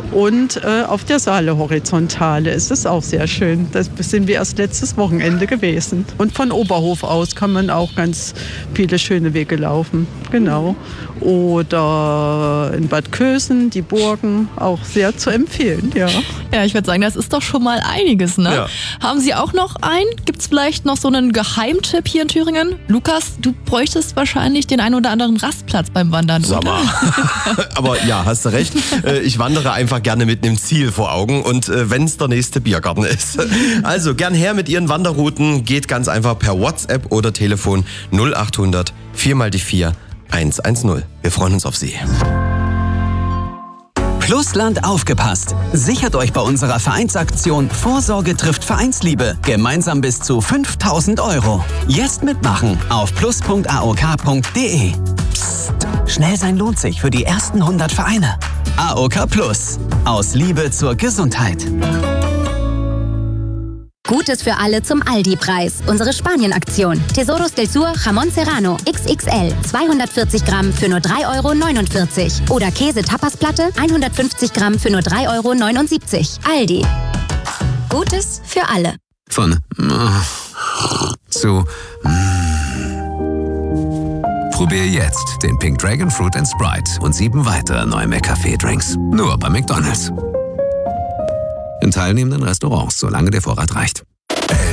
Und auf der Saale Horizontale ist es auch sehr schön. Da sind wir erst letztes Wochenende gewesen. Und von Oberhof aus kann man auch ganz viele schöne Wege laufen. Genau. Oder in Bad Kösen, die Burgen, auch sehr zu empfehlen. Ja, ja, ich würde sagen, das ist doch schon mal einiges, ne? Ja. Haben Sie auch noch einen? Gibt es vielleicht noch so einen Geheimtipp hier in Thüringen? Lukas, du bräuchtest wahrscheinlich den einen oder anderen Rastplatz beim Wandern, Sag mal. Aber ja, hast du recht. Ich wandere einfach gerne mit einem Ziel vor Augen und wenn es der nächste Biergarten ist. Also gern her mit Ihren Wanderrouten. Geht ganz einfach per WhatsApp oder Telefon 0800 4x4 110. Wir freuen uns auf Sie. Plusland aufgepasst. Sichert euch bei unserer Vereinsaktion Vorsorge trifft Vereinsliebe gemeinsam bis zu 5.000 €. Jetzt mitmachen auf plus.aok.de. Psst, schnell sein lohnt sich für die ersten 100 Vereine. AOK Plus. Aus Liebe zur Gesundheit. Gutes für alle zum Aldi-Preis. Unsere Spanien-Aktion. Tesoros del Sur Jamón Serrano XXL 240 Gramm für nur 3,49 €. Oder Käse-Tapasplatte 150 Gramm für nur 3,79 €. Aldi. Gutes für alle. Von zu Probier jetzt den Pink Dragon Fruit & Sprite und 7 weitere neue McCafé-Drinks. Nur bei McDonald's. In teilnehmenden Restaurants, solange der Vorrat reicht.